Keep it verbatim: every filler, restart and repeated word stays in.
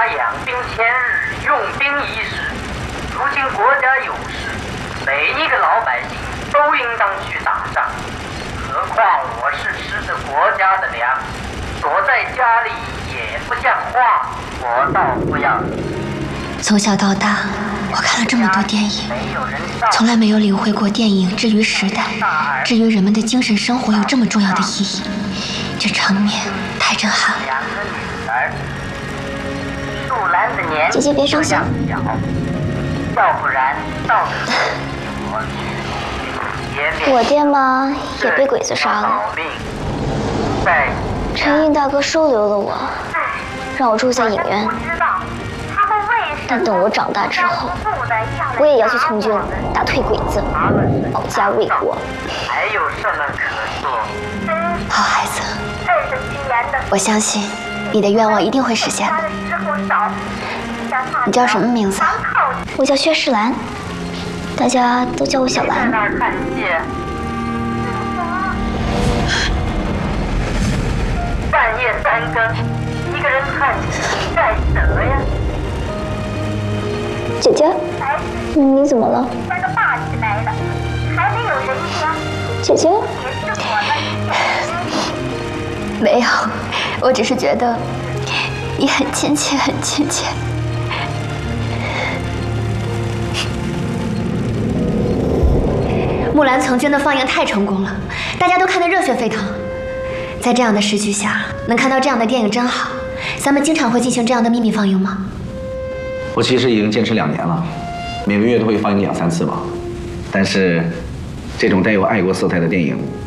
养兵千日，用兵一时。如今国家有事，每一个老百姓都应当去打仗。何况我是吃着国家的粮，躲在家里也不像话。我倒不要。 从小到大，我看了这么多电影，从来没有领会过电影之于时代，至于人们的精神生活有这么重要的意义。这场面太震撼了。 两个女儿，树兰的年纪姐姐别伤心， 要不然到时我去。 我爹妈也被鬼子杀了。陈毅大哥收留了我，让我住在影院。但等我长大之后，我也要去从军，打退鬼子，保家卫国。 还有什么可做？ 好孩子，我相信你的愿望一定会实现的。你叫什么名字？我叫薛世兰，大家都叫我小兰。 半夜三更，一个人看戏干什么呀？ 姐姐，嗯，你怎么了？ 那个霸气来的，还没有人家。 姐姐，没有，我只是觉得你很亲切，很亲切。木兰从军的放映太成功了，大家都看得热血沸腾。在这样的时局下，能看到这样的电影真好。咱们经常会进行这样的秘密放映吗？ 我其实已经坚持两年了，每个月都会放映两三次吧。但是，这种带有爱国色彩的电影，